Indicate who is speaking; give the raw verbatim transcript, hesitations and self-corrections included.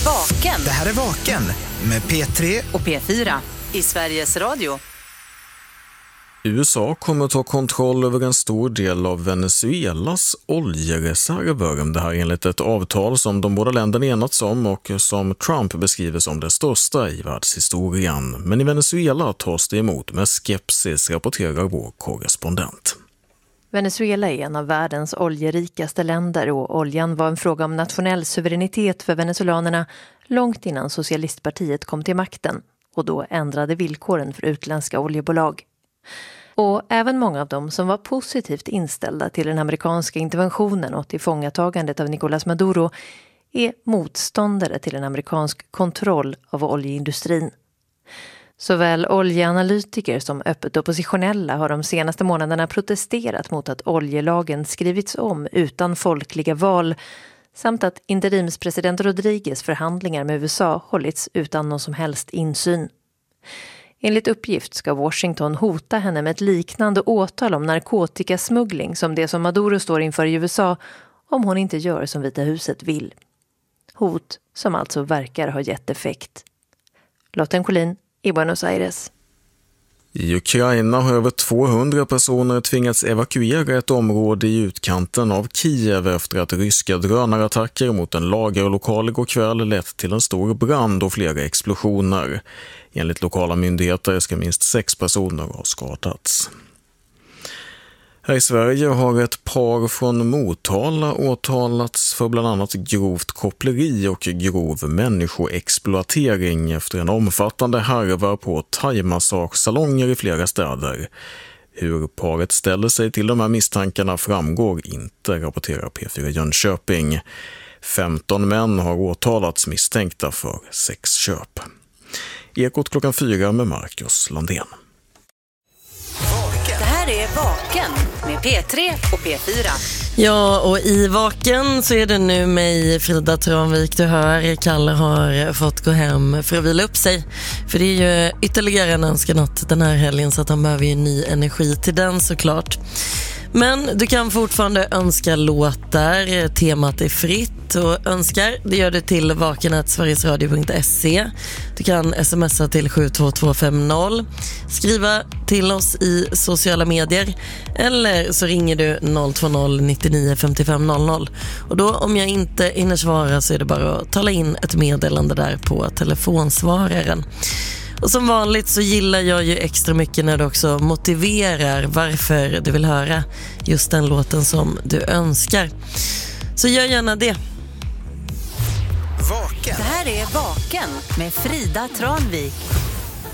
Speaker 1: Vaken.
Speaker 2: Det här är Vaken med P tre
Speaker 1: och P fyra i Sveriges Radio.
Speaker 3: U S A kommer att ta kontroll över en stor del av Venezuelas oljereserver. Det här är enligt ett avtal som de båda länderna enats om och som Trump beskriver som det största i världshistorien. Men i Venezuela tas det emot med skepsis, rapporterar vår korrespondent.
Speaker 4: Venezuela är en av världens oljerikaste länder och oljan var en fråga om nationell suveränitet för venezolanerna långt innan socialistpartiet kom till makten och då ändrade villkoren för utländska oljebolag. Och även många av dem som var positivt inställda till den amerikanska interventionen och tillfångatagandet av Nicolás Maduro är motståndare till en amerikansk kontroll av oljeindustrin. Såväl oljeanalytiker som öppet oppositionella har de senaste månaderna protesterat mot att oljelagen skrivits om utan folkliga val samt att interimspresident Rodriguez förhandlingar med U S A hållits utan någon som helst insyn. Enligt uppgift ska Washington hota henne med ett liknande åtal om narkotikasmuggling som det som Maduro står inför i U S A om hon inte gör som Vita huset vill. Hot som alltså verkar ha gett effekt. Lotten Collin i Buenos Aires.
Speaker 3: I Ukraina har över tvåhundra personer tvingats evakuera ett område i utkanten av Kiev efter att ryska drönarattacker mot en lagerlokal igår kväll lett till en stor brand och flera explosioner. Enligt lokala myndigheter ska minst sex personer ha skadats. Här i Sverige har ett par från Motala åtalats för bland annat grovt koppleri och grov människoexploatering efter en omfattande härva på thai-massagesalonger i flera städer. Hur paret ställer sig till de här misstankarna framgår inte, rapporterar P fyra Jönköping. femton män har åtalats misstänkta för sexköp. Ekot klockan fyra med Marcus Landén.
Speaker 1: Det här är Vaken med P tre och P fyra.
Speaker 5: Ja, och i Vaken så är det nu mig, Frida Tranvik, du hör. Kalle har fått gå hem för att vila upp sig. För det är ju ytterligare en önskan att den här helgen så att han behöver ju ny energi till den såklart. Men du kan fortfarande önska låtar, temat är fritt och önskar, det gör du till vaken snabel-a sverigesradio punkt se. Du kan smsa till sju två två fem noll, skriva till oss i sociala medier eller så ringer du noll två noll nittionio femtiofem noll noll. Och då om jag inte hinner svara så är det bara att tala in ett meddelande där på telefonsvararen. Och som vanligt så gillar jag ju extra mycket när du också motiverar varför du vill höra just den låten som du önskar. Så gör gärna det.
Speaker 2: Vaken.
Speaker 1: Det här är Vaken med Frida Tranvik.